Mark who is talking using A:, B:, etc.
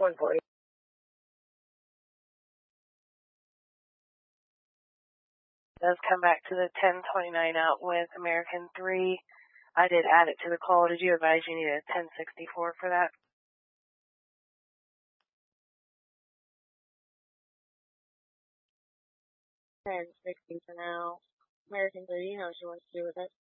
A: 140. Does come back to the 1029 out with American 3. I did add it to the call. Did you advise you needed a 1064 for that? 1060 for now. American 3, you know what she wants to do with it.